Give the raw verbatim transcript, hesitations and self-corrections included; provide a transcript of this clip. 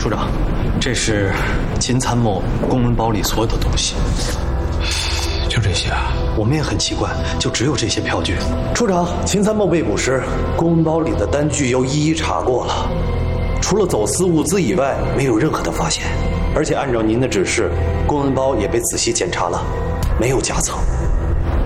处长，这是秦参谋公文包里所有的东西。 就这些啊？ 我们也很奇怪，就只有这些票据。 处长，秦参谋被捕时，公文包里的单据又一一查过了，除了走私物资以外，没有任何的发现。而且按照您的指示，公文包也被仔细检查了，没有夹层。